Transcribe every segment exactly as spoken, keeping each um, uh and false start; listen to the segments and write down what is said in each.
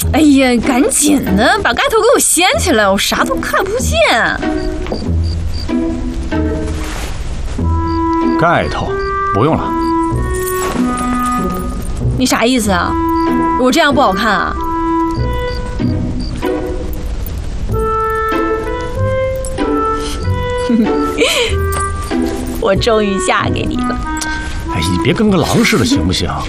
哎呀，赶紧的，把盖头给我掀起来，我啥都看不见。 盖头不用了。 你啥意思啊？我这样不好看啊？我终于嫁给你了。 哎，你别跟个狼似的行不行？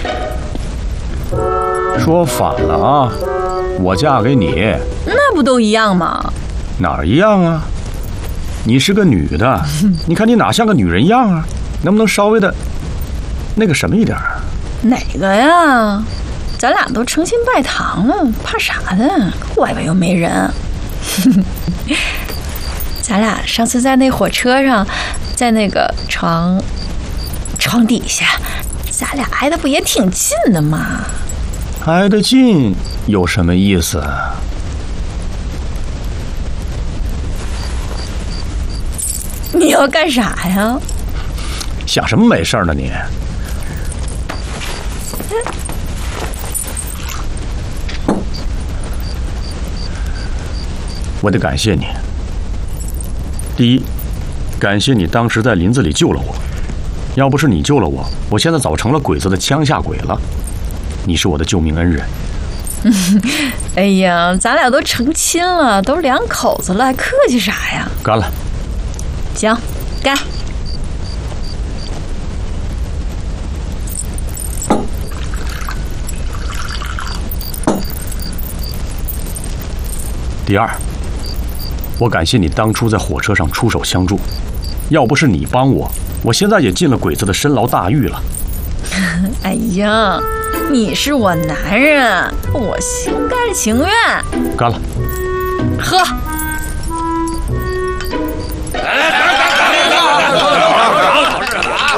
说反了啊！我嫁给你， 那不都一样吗？ 哪儿一样啊？你是个女的，你看你哪像个女人样啊？能不能稍微的，那个什么一点啊？ 哪个呀？咱俩都成亲拜堂了，怕啥的？外边又没人。咱俩上次在那火车上，在那个床床底下，咱俩挨得不也挺近的吗？ 挨得近有什么意思？ 你要干啥呀？ 想什么美事呢你？我得感谢你。第一，感谢你当时在林子里救了我，要不是你救了我，我现在早成了鬼子的枪下鬼了。你是我的救命恩人。 哎呀，咱俩都成亲了，都两口子了，还客气啥呀？ 干了。 行，干。 第二，我感谢你当初在火车上出手相助，要不是你帮我，我现在也进了鬼子的深牢大狱了。 哎呀，你是我男人，我心甘情愿。 干了。 喝。 来来来来来，好事啊！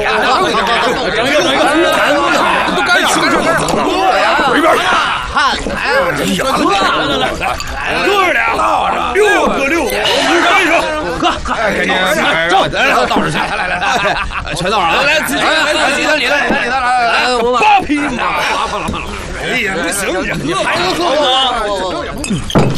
都干啥？ 回边去！ 看看，这呀，来来来，哥俩，六个六，干上，喝，快点，走，来倒上去，来来来，全倒上，来来，来来，记得你来，你来，来来，八匹马，哎呀，不行，你还能喝吗？